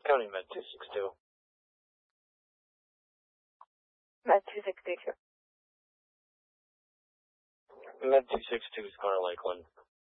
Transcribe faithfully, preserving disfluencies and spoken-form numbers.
County Med two six two. Med two six two. Med two six two is Connor Lakeland.